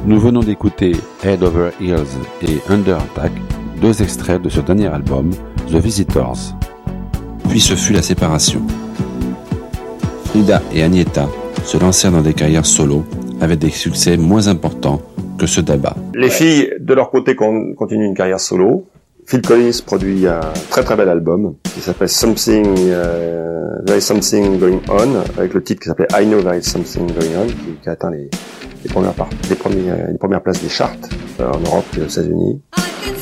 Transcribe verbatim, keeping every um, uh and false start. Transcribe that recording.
Nous venons d'écouter Head Over Heels et Under Attack, deux extraits de ce dernier album, The Visitors. Puis ce fut la séparation. Frida et Agnetha se lancèrent dans des carrières solo avec des succès moins importants que ceux d'Abba. Les filles, de leur côté, con- continuent une carrière solo. Phil Collins produit un très très bel album qui s'appelle Something, euh, There is Something Going On, avec le titre qui s'appelait I Know There is Something Going On, qui, qui a atteint les, les, premières, part, les, premières, les premières places des charts euh, en Europe et aux États-Unis.